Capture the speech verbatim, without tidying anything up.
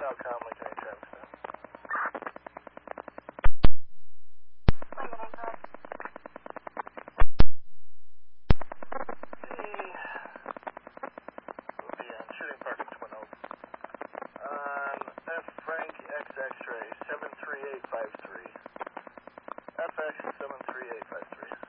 Outcom, like any traffic stop. We'll be on Shooting Park in Twin Oaks. On F Frank X X-ray seven three eight five three. F X seven three eight five three.